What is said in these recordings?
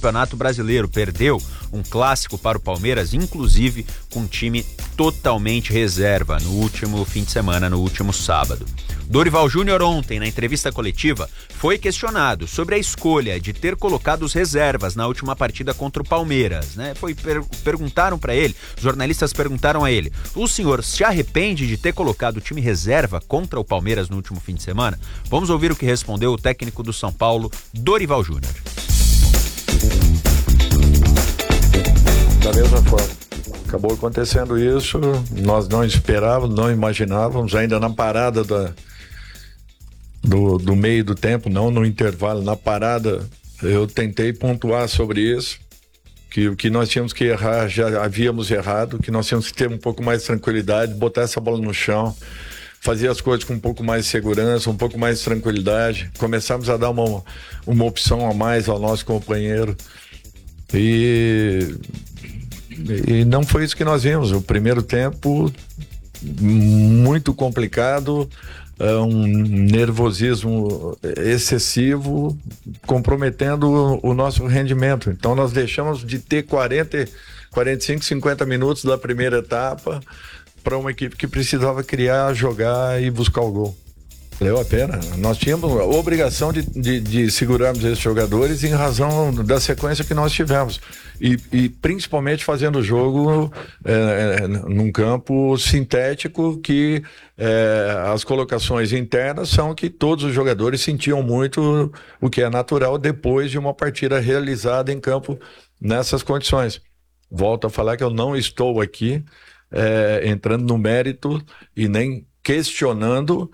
Campeonato Brasileiro. Perdeu um clássico para o Palmeiras, inclusive com um time totalmente reserva no último fim de semana, no último sábado. Dorival Júnior ontem, na entrevista coletiva, foi questionado sobre a escolha de ter colocado os reservas na última partida contra o Palmeiras, né? Perguntaram para ele, os jornalistas perguntaram a ele: o senhor se arrepende de ter colocado o time reserva contra o Palmeiras no último fim de semana? Vamos ouvir o que respondeu o técnico do São Paulo, Dorival Júnior. Da mesma forma, acabou acontecendo isso, nós não esperávamos, não imaginávamos, ainda na parada do meio do tempo, não no intervalo, na parada, eu tentei pontuar sobre isso, que o que nós tínhamos que errar, já havíamos errado, que nós tínhamos que ter um pouco mais de tranquilidade, botar essa bola no chão, fazer as coisas com um pouco mais de segurança, um pouco mais de tranquilidade, começamos a dar uma opção a mais ao nosso companheiro, e não foi isso que nós vimos. O primeiro tempo muito complicado, um nervosismo excessivo, comprometendo o nosso rendimento. Então nós deixamos de ter 45, 50 minutos da primeira etapa para uma equipe que precisava criar, jogar e buscar o gol. Valeu a pena. Nós tínhamos a obrigação de segurarmos esses jogadores em razão da sequência que nós tivemos. E principalmente fazendo o jogo num campo sintético que as colocações internas são que todos os jogadores sentiam muito, o que é natural depois de uma partida realizada em campo nessas condições. Volto a falar que eu não estou aqui entrando no mérito e nem questionando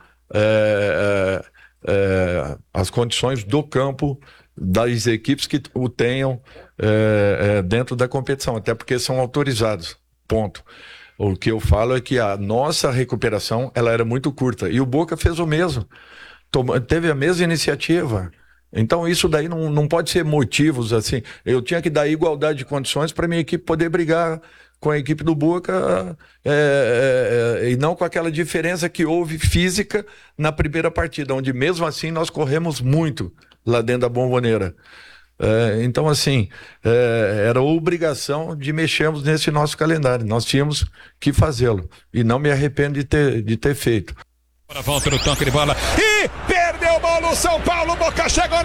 as condições do campo das equipes que o tenham dentro da competição, até porque são autorizados, ponto. O que eu falo é que a nossa recuperação ela era muito curta, e o Boca fez o mesmo, teve a mesma iniciativa. Então isso daí não pode ser motivos assim. Eu tinha que dar igualdade de condições para minha equipe poder brigar com a equipe do Boca, e não com aquela diferença que houve física na primeira partida, onde mesmo assim nós corremos muito lá dentro da Bombonera. Então assim, era obrigação de mexermos nesse nosso calendário, nós tínhamos que fazê-lo, e não me arrependo de ter feito. Volta no toque de bola, e perdeu o bola o São Paulo, Boca chegou